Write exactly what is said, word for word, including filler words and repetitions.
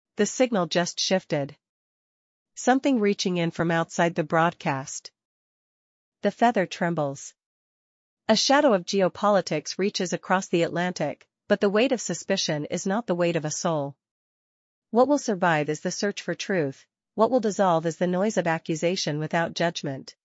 The signal just shifted. Something reaching in from outside the broadcast. The feather trembles. A shadow of geopolitics reaches across the Atlantic, but the weight of suspicion is not the weight of a soul. What will survive is the search for truth, what will dissolve is the noise of accusation without judgment.